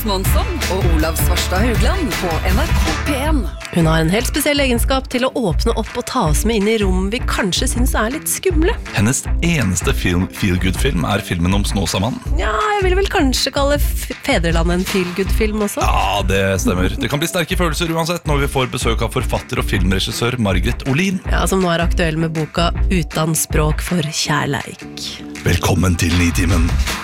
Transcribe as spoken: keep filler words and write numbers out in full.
Magnus Månsson og Olav Svarstad Haugland på N R K P en. Hun har en helt spesiell egenskap til å åpne opp og ta oss med inn i rom vi kanskje synes er litt skumle. Hennes eneste film, feel-good-film er filmen om Snåsamannen. Ja, jeg vil vel kanskje kalle F- Fedreland en feel-good-film også. Ja, det stemmer. Det kan bli sterke følelser uansett når vi får besøk av forfatter og filmregissør Margret Olin. Ja, som nå er aktuell med boka Utan språk for kjærleik. Velkommen til Nitimen.